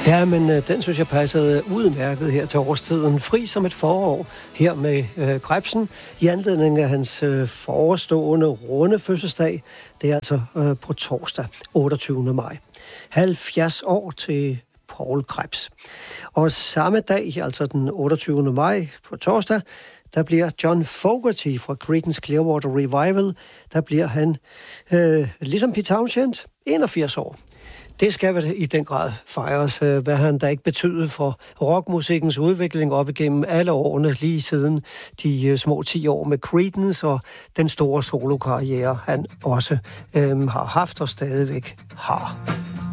Ja, men den synes jeg passede udmærket her til årstiden. Fri som et forår her med Krebsen i anledning af hans forestående runde fødselsdag. Det er altså på torsdag 28. maj. 70 år til Poul Krebs. Og samme dag, altså den 28. maj på torsdag, der bliver John Fogerty fra Creedence Clearwater Revival, der bliver han, ligesom Pete Townshend, 81 år. Det skal vel i den grad fejres, hvad han da ikke betyder for rockmusikkens udvikling op igennem alle årene, lige siden de små 10 år med Creedence og den store solokarriere, han også har haft og stadigvæk har.